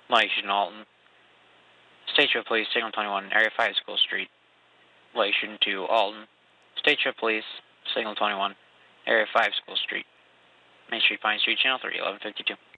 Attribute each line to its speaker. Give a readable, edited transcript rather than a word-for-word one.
Speaker 1: Relation Alton. State Trooper Police, Signal 21, Area 5, School Street. Relation to Alton. State Trooper Police, Signal 21, Area 5, School Street. Main Street, Pine Street, Channel 3, 1152.